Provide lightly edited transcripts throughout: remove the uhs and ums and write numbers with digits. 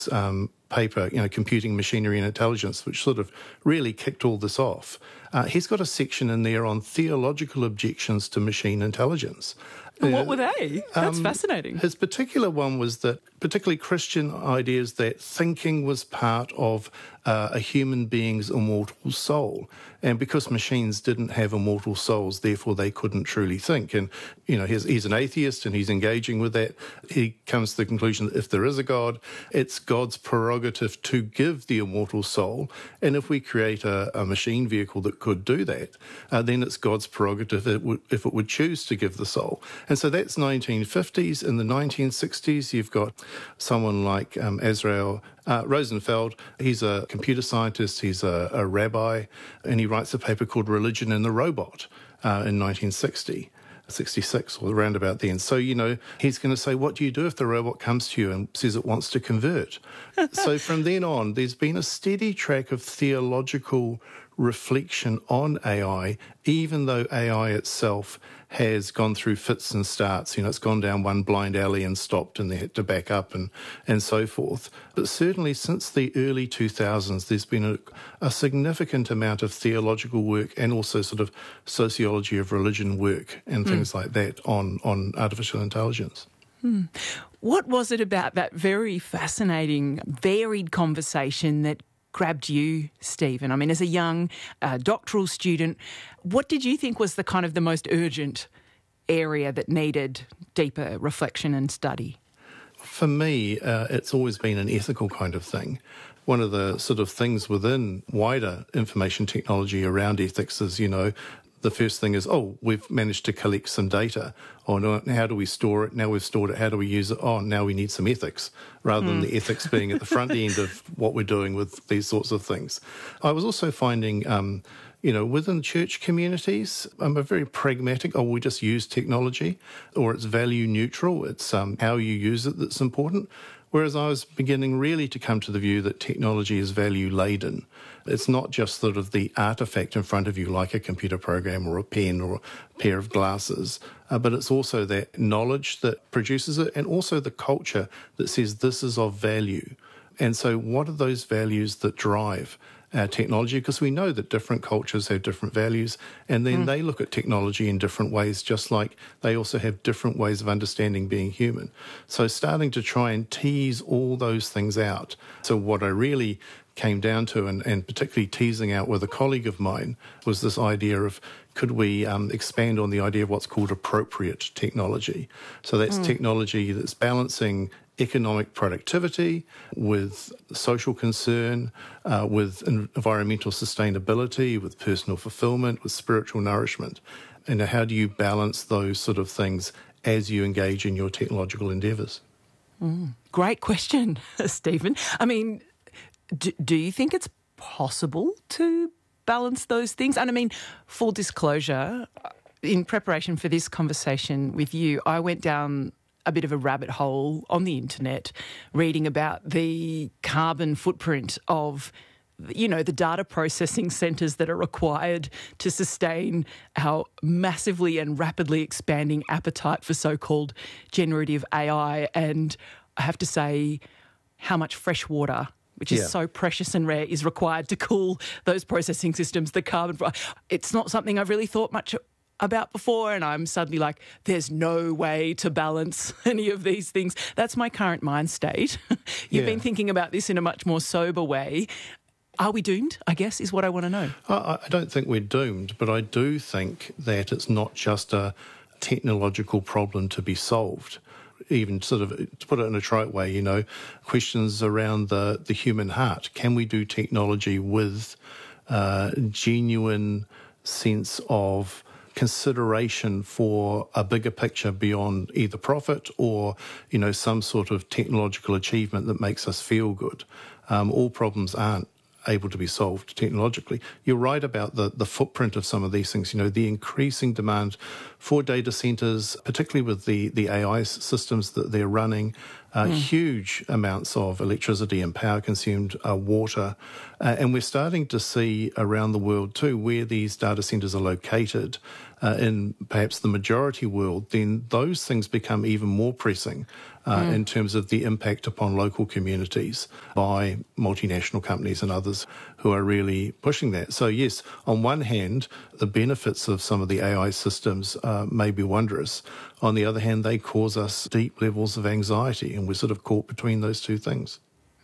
paper, Computing, Machinery and Intelligence, which sort of really kicked all this off. He's got a section in there on theological objections to machine intelligence. And what were they? That's fascinating. His particular one was that particularly Christian ideas that thinking was part of a human being's immortal soul. And because machines didn't have immortal souls, therefore they couldn't truly think. And, he's an atheist and he's engaging with that. He comes to the conclusion that if there is a God, it's God's prerogative to give the immortal soul. And if we create a machine vehicle that could do that, then it's God's prerogative if it would choose to give the soul. And so that's 1950s. In the 1960s, you've got someone like Azrael Rosenfeld. He's a computer scientist, he's a rabbi, and he writes a paper called Religion and the Robot in 1966 or around about then. So, he's going to say, what do you do if the robot comes to you and says it wants to convert? So from then on, there's been a steady track of theological reflection on AI, even though AI itself has gone through fits and starts. It's gone down one blind alley and stopped and they had to back up and so forth. But certainly since the early 2000s, there's been a significant amount of theological work and also sort of sociology of religion work and things like that on artificial intelligence. What was it about that very fascinating, varied conversation that grabbed you, Stephen? I mean, as a young doctoral student, what did you think was the most urgent area that needed deeper reflection and study? For me, it's always been an ethical kind of thing. One of the sort of things within wider information technology around ethics is, the first thing is, we've managed to collect some data. No, how do we store it? Now we've stored it, how do we use it? Now we need some ethics, rather than the ethics being at the front end of what we're doing with these sorts of things. I was also finding, within church communities, a very pragmatic, we just use technology, or it's value neutral, it's how you use it that's important. Whereas I was beginning really to come to the view that technology is value-laden. It's not just sort of the artifact in front of you like a computer program or a pen or a pair of glasses, but it's also that knowledge that produces it and also the culture that says this is of value. And so what are those values that drive technology? Because we know that different cultures have different values, and then they look at technology in different ways, just like they also have different ways of understanding being human. So starting to try and tease all those things out. So what I really came down to, and particularly teasing out with a colleague of mine, was this idea of could we expand on the idea of what's called appropriate technology. So that's technology that's balancing economic productivity with social concern, with environmental sustainability, with personal fulfillment, with spiritual nourishment. And how do you balance those sort of things as you engage in your technological endeavours? Great question, Stephen. I mean, do you think it's possible to balance those things? And I mean, full disclosure, in preparation for this conversation with you, I went down a bit of a rabbit hole on the internet reading about the carbon footprint of the data processing centres that are required to sustain our massively and rapidly expanding appetite for so-called generative AI. And I have to say, how much fresh water, which is so precious and rare, is required to cool those processing systems, the carbon. It's not something I've really thought much about before, and I'm suddenly like, there's no way to balance any of these things. That's my current mind state. You've been thinking about this in a much more sober way. Are we doomed, I guess, is what I want to know. I don't think we're doomed, but I do think that it's not just a technological problem to be solved. Even sort of, to put it in a trite way, questions around the human heart. Can we do technology with genuine sense of consideration for a bigger picture beyond either profit or, some sort of technological achievement that makes us feel good? All problems aren't able to be solved technologically. You're right about the footprint of some of these things. The increasing demand for data centres, particularly with the AI systems that they're running, huge amounts of electricity and power consumed, water. And we're starting to see around the world too where these data centres are located in perhaps the majority world, then those things become even more pressing in terms of the impact upon local communities by multinational companies and others who are really pushing that. So yes, on one hand, the benefits of some of the AI systems may be wondrous. On the other hand, they cause us deep levels of anxiety, and we're sort of caught between those two things.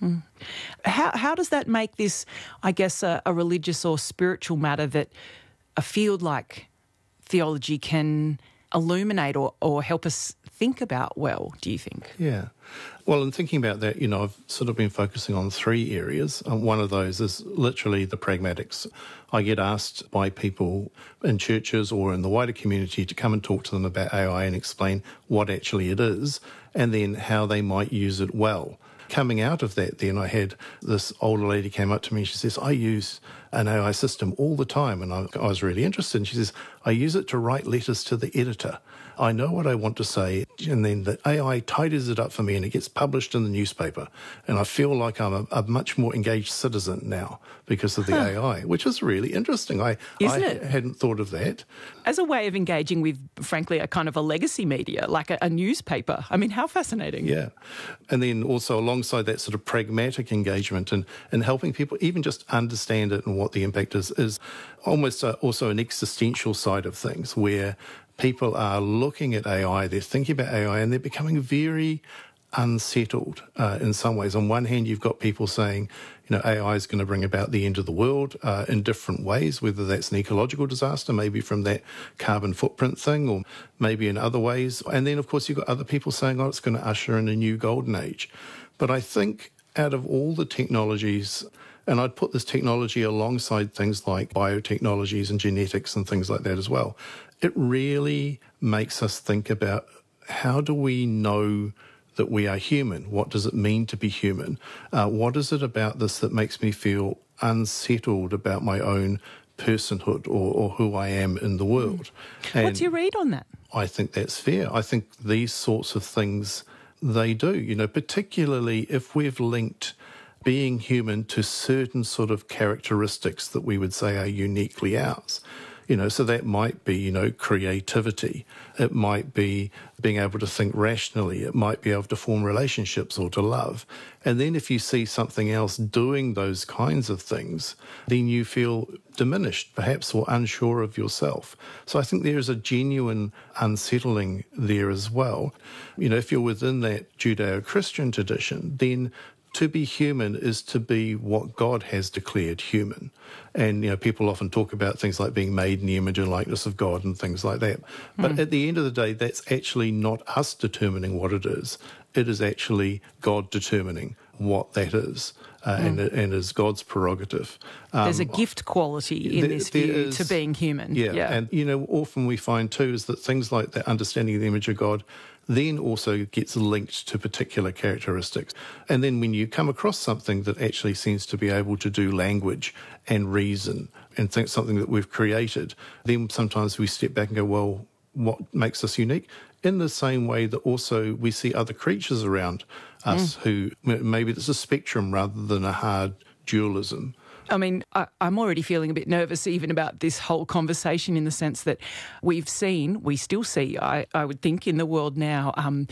How does that make this, I guess, a religious or spiritual matter that a field like theology can illuminate or help us think about well, do you think? Yeah. Well, in thinking about that, I've sort of been focusing on three areas. One of those is literally the pragmatics. I get asked by people in churches or in the wider community to come and talk to them about AI and explain what actually it is and then how they might use it well. Coming out of that, then I had this older lady came up to me and she says, I use an AI system all the time. And I was really interested. And she says, I use it to write letters to the editor. I know what I want to say, and then the AI tidies it up for me and it gets published in the newspaper. And I feel like I'm a much more engaged citizen now because of the AI, which is really interesting. I hadn't thought of that. As a way of engaging with, frankly, a kind of a legacy media, like a newspaper. I mean, how fascinating. Yeah. And then also alongside that sort of pragmatic engagement and helping people even just understand it and what the impact is almost also an existential side of things where people are looking at AI, they're thinking about AI, and they're becoming very unsettled in some ways. On one hand, you've got people saying, AI is going to bring about the end of the world in different ways, whether that's an ecological disaster, maybe from that carbon footprint thing, or maybe in other ways. And then, of course, you've got other people saying, it's going to usher in a new golden age. But I think out of all the technologies, and I'd put this technology alongside things like biotechnologies and genetics and things like that as well, it really makes us think about how do we know that we are human? What does it mean to be human? What is it about this that makes me feel unsettled about my own personhood or who I am in the world? And what's your read on that? I think that's fair. I think these sorts of things, they do, particularly if we've linked being human to certain sort of characteristics that we would say are uniquely ours. So that might be, creativity. It might be being able to think rationally. It might be able to form relationships or to love. And then if you see something else doing those kinds of things, then you feel diminished, perhaps, or unsure of yourself. So I think there is a genuine unsettling there as well. If you're within that Judeo-Christian tradition, then to be human is to be what God has declared human. And, people often talk about things like being made in the image and likeness of God and things like that. But at the end of the day, that's actually not us determining what it is. It is actually God determining what that is. And is God's prerogative. There's a gift quality in this view to being human. Yeah. And, often we find too is that things like that understanding of the image of God then also gets linked to particular characteristics. And then when you come across something that actually seems to be able to do language and reason and think something that we've created, then sometimes we step back and go, well, what makes us unique? In the same way that also we see other creatures around us who maybe it's a spectrum rather than a hard dualism. I mean, I'm already feeling a bit nervous even about this whole conversation in the sense that we still see, I would think, in the world now,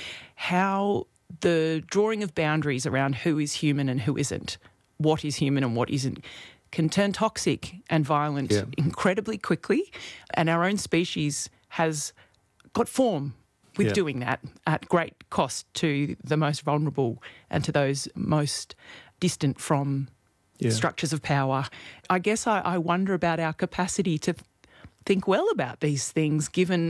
how the drawing of boundaries around who is human and who isn't, what is human and what isn't, can turn toxic and violent incredibly quickly. And our own species has got form with doing that at great cost to the most vulnerable and to those most distant from structures of power. I guess I wonder about our capacity to think well about these things given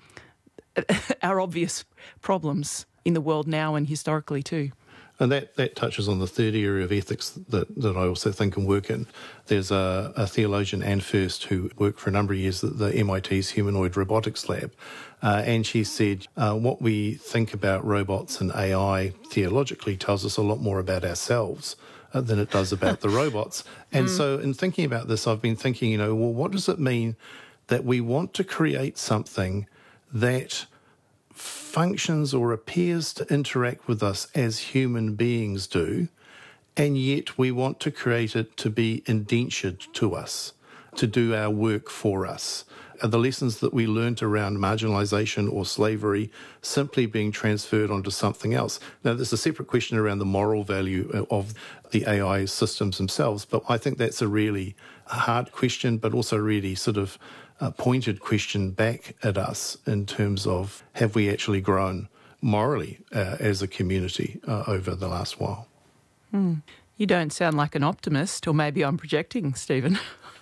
our obvious problems in the world now and historically too. And that touches on the third area of ethics that I also think and work in. There's a theologian, Anne First, who worked for a number of years at the MIT's Humanoid Robotics Lab. And she said, what we think about robots and AI theologically tells us a lot more about ourselves than it does about the robots. And so in thinking about this, I've been thinking, what does it mean that we want to create something that functions or appears to interact with us as human beings do, and yet we want to create it to be indentured to us, to do our work for us. Are the lessons that we learnt around marginalisation or slavery simply being transferred onto something else? Now, there's a separate question around the moral value of the AI systems themselves, but I think that's a really hard question, but also really sort of a pointed question back at us in terms of, have we actually grown morally as a community over the last while? You don't sound like an optimist, or maybe I'm projecting, Stephen.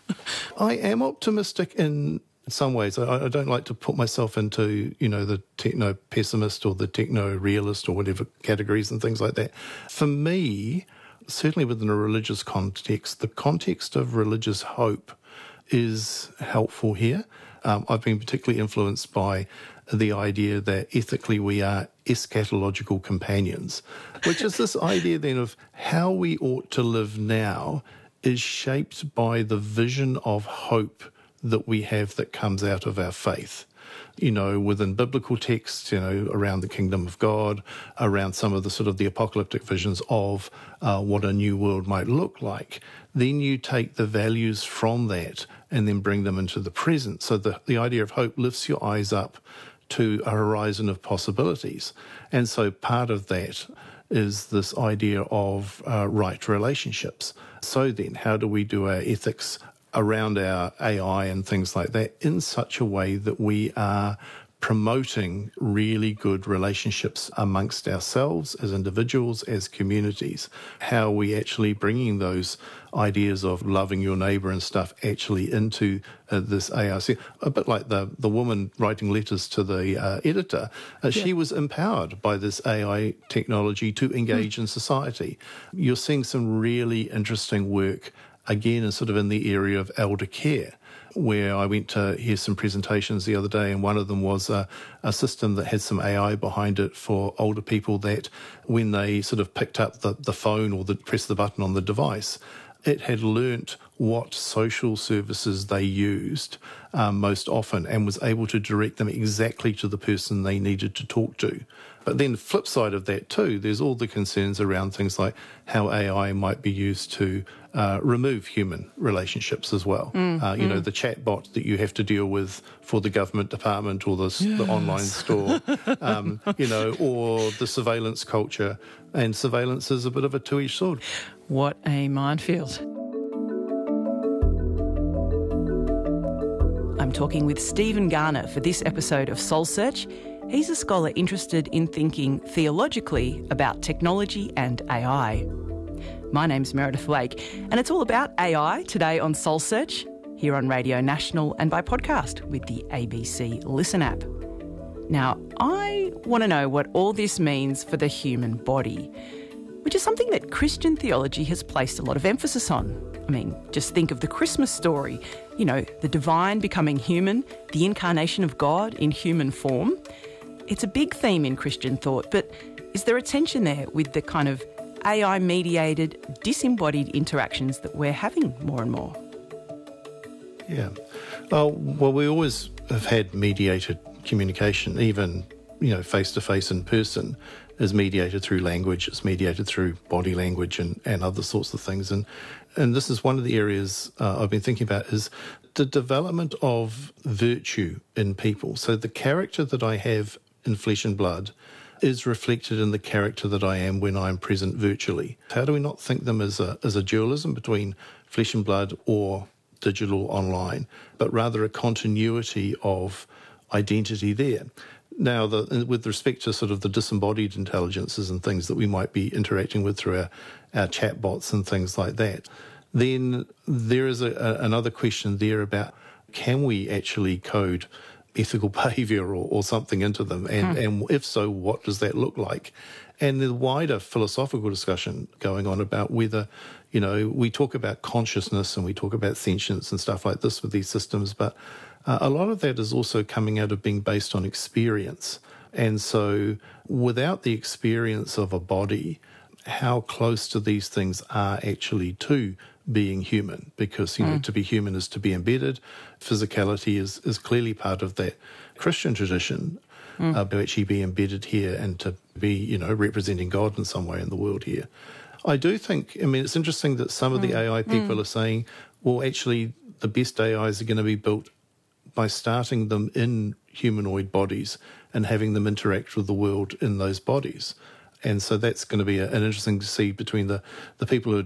I am optimistic in some ways. I don't like to put myself into, the techno-pessimist or the techno-realist or whatever categories and things like that. For me, certainly within a religious context, the context of religious hope is helpful here. I've been particularly influenced by the idea that ethically we are eschatological companions, which is this idea then of how we ought to live now is shaped by the vision of hope that we have that comes out of our faith. Within biblical texts, around the kingdom of God, around some of the sort of the apocalyptic visions of what a new world might look like. Then you take the values from that and then bring them into the present. So the idea of hope lifts your eyes up to a horizon of possibilities. And so part of that is this idea of right relationships. So then, how do we do our ethics around our AI and things like that in such a way that we are promoting really good relationships amongst ourselves as individuals, as communities? How are we actually bringing those ideas of loving your neighbour and stuff actually into this AI? A bit like the woman writing letters to the editor. She was empowered by this AI technology to engage in society. You're seeing some really interesting work again, and sort of in the area of elder care, where I went to hear some presentations the other day, and one of them was a system that had some AI behind it for older people that when they sort of picked up the phone or pressed the button on the device, it had learnt what social services they used most often and was able to direct them exactly to the person they needed to talk to. But then the flip side of that too, there's all the concerns around things like how AI might be used to remove human relationships as well. The chat bot that you have to deal with for the government department or the online store, or the surveillance culture. And surveillance is a bit of a two-edged sword. What a minefield. I'm talking with Stephen Garner for this episode of Soul Search. He's a scholar interested in thinking theologically about technology and AI. My name's Meredith Lake, and it's all about AI today on Soul Search, here on Radio National and by podcast with the ABC Listen app. Now, I want to know what all this means for the human body, which is something that Christian theology has placed a lot of emphasis on. I mean, just think of the Christmas story, the divine becoming human, the incarnation of God in human form. It's a big theme in Christian thought, but is there a tension there with the kind of AI-mediated, disembodied interactions that we're having more and more? Yeah. Well, we always have had mediated communication, even, face-to-face in person is mediated through language, it's mediated through body language and other sorts of things. And this is one of the areas I've been thinking about is the development of virtue in people. So the character that I have in flesh and blood is reflected in the character that I am when I'm present virtually. How do we not think them as a dualism between flesh and blood or digital online, but rather a continuity of identity there? Now, with respect to sort of the disembodied intelligences and things that we might be interacting with through our chat bots and things like that, then there is another question there about, can we actually code ethical behaviour or something into them? And if so, what does that look like? And the wider philosophical discussion going on about whether, we talk about consciousness and we talk about sentience and stuff like this with these systems, but a lot of that is also coming out of being based on experience. And so without the experience of a body, how close to these things are actually to being human? Because, to be human is to be embedded. Physicality is clearly part of that Christian tradition. to actually be embedded here and to be, you know, representing God in some way in the world here. I do think, I mean, it's interesting that some of the AI people are saying, well, actually, the best AIs are going to be built by starting them in humanoid bodies and having them interact with the world in those bodies. And so that's going to be an interesting to see between the people who are